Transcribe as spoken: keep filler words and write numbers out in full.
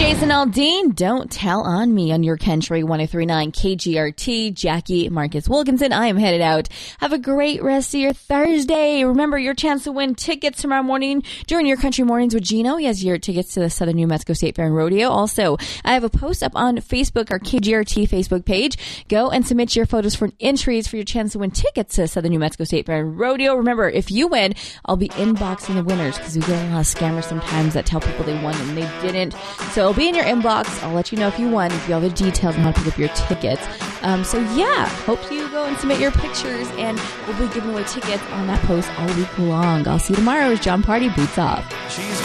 Jason Aldean, Don't Tell on Me on your Country one oh three point nine K G R T. Jackie Marcus Wilkinson, I am headed out. Have a great rest of your Thursday. Remember your chance to win tickets tomorrow morning during Your Country Mornings with Gino. He has your tickets to the Southern New Mexico State Fair and Rodeo. Also, I have a post up on Facebook, our K G R T Facebook page. Go and submit your photos for entries for your chance to win tickets to Southern New Mexico State Fair and Rodeo. Remember, if you win, I'll be inboxing the winners because we get a lot of scammers sometimes that tell people they won and they didn't. So it'll be in your inbox. I'll let you know if you won, if you have all the details on how to pick up your tickets. Um, so yeah, hope you go and submit your pictures, and we'll be giving away tickets on that post all week long. I'll see you tomorrow as John Party boots off. She's